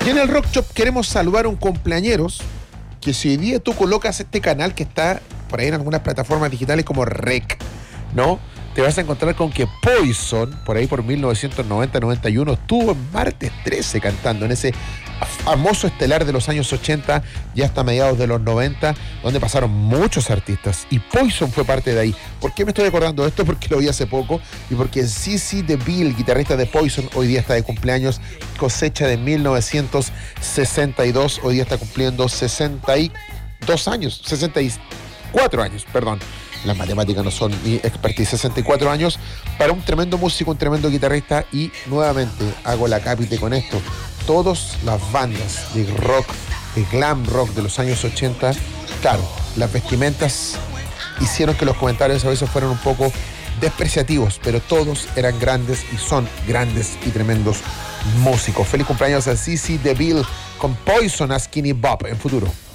Y en el Rock Shop queremos saludar a un cumpleañeros que si hoy día tú colocas este canal que está por ahí en algunas plataformas digitales como Rec, ¿no? Te vas a encontrar con que Poison, por ahí por 1990-91, estuvo en Martes 13 cantando en ese famoso estelar de los años 80 y hasta mediados de los 90, donde pasaron muchos artistas. Y Poison fue parte de ahí. ¿Por qué me estoy acordando de esto? Porque lo vi hace poco y porque CeCe DeVille, guitarrista de Poison, hoy día está de cumpleaños, cosecha de 1962, hoy día está cumpliendo 64 años, perdón. Las matemáticas no son mi expertise. 64 años para un tremendo músico, un tremendo guitarrista. Y nuevamente hago la cápite con esto. Todas las bandas de rock, de glam rock de los años 80, claro, las vestimentas hicieron que los comentarios a veces fueran un poco despreciativos, pero todos eran grandes y son grandes y tremendos músicos. Feliz cumpleaños a CeCe DeVille con Poison a Skinny Bob en Futuro.